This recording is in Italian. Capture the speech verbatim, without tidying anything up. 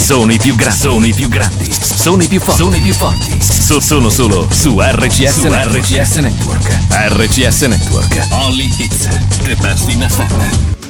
sono i più grandi, sono i più grandi, sono i più forti, sono i più forti. So- sono solo su R C S, su R C S Network. R C S Network. Only hits, the best in F M.